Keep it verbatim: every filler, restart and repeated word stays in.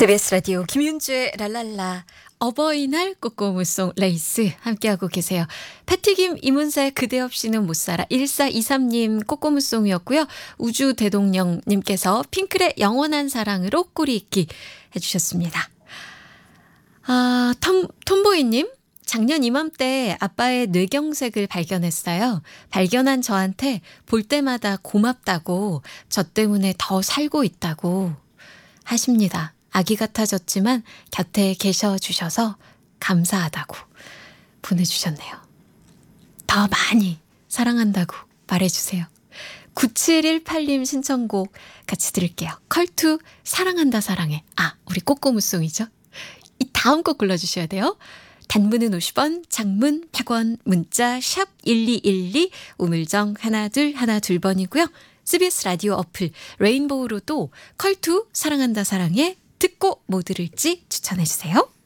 씨비에스 라디오 김윤주의 랄랄라 어버이날 꼬꼬무송 레이스 함께하고 계세요. 패티김 이문세 그대 없이는 못살아 일사이삼 님 꼬꼬무송이었고요. 우주대동령님께서 핑클의 영원한 사랑으로 꼬리 있기 해주셨습니다. 아, 톰, 톰보이님 작년 이맘때 아빠의 뇌경색을 발견했어요. 발견한 저한테 볼 때마다 고맙다고 저 때문에 더 살고 있다고 하십니다. 아기 같아졌지만 곁에 계셔 주셔서 감사하다고 보내주셨네요. 더 많이 사랑한다고 말해주세요. 구칠일팔 님 신청곡 같이 들을게요. 컬투 사랑한다 사랑해. 아, 우리 꼬꼬무송이죠. 이 다음 곡 골라주셔야 돼요. 단문은 오십 원, 장문 백 원, 문자 샵 일이일이, 우물정 하나 둘 하나 둘 번이고요. 씨비에스 라디오 어플 레인보우로도 컬투 사랑한다 사랑해 듣고 뭐 들을지 추천해주세요.